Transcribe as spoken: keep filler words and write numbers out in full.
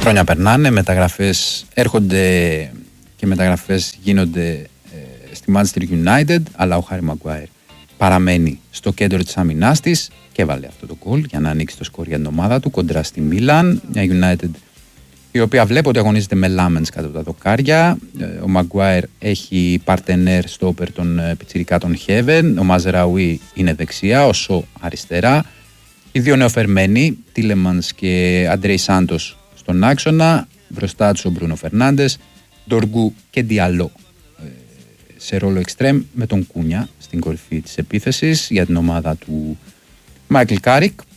χρόνια περνάνε, μεταγραφές έρχονται και μεταγραφές γίνονται ε, στη Manchester United, αλλά ο Χάρι Μαγκουάιρ παραμένει στο κέντρο της άμυνάς της και έβαλε αυτό το γκολ για να ανοίξει το σκορ για την ομάδα του κοντρά στη Μίλαν. Μια United η οποία βλέπω ότι αγωνίζεται με Λάμενς κάτω από τα δοκάρια. Ο Μαγκουάιρ έχει παρτενέρ στόπερ τον πιτσιρικά των Χέβεν. Ο Μαζεραουί είναι δεξιά, ο Σο αριστερά. Οι δύο νεοφερμένοι, Τίλεμανς και Αντρέι Σάντος στον άξονα. Μπροστά τους ο Μπρούνο Φερνάντες, Ντοργού και Διαλό σε ρόλο εξτρέμ, με τον Κούνια στην κορυφή της επίθεσης για την ομάδα του Μάικλ Κάρικ,